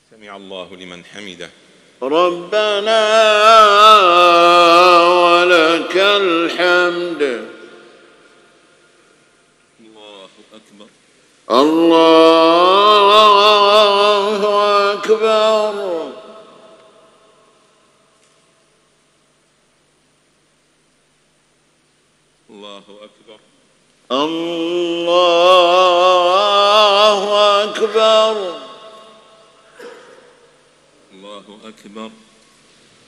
سمع الله لمن حمده. ربنا ولك الحمد. الله أكبر. الله أكبر. الله أكبر. الله أكبر. الله أكبر.